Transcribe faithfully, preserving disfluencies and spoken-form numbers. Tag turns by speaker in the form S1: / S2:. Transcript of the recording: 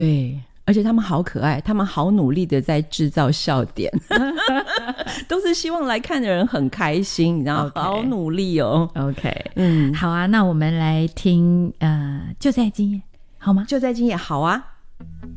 S1: 对，而且他们好可爱，他们好努力的在制造笑点都是希望来看的人很开心，你知道、okay. 好努力哦。
S2: OK，
S1: 嗯，
S2: 好啊，那我们来听呃就在今夜好吗？
S1: 就在今夜好啊。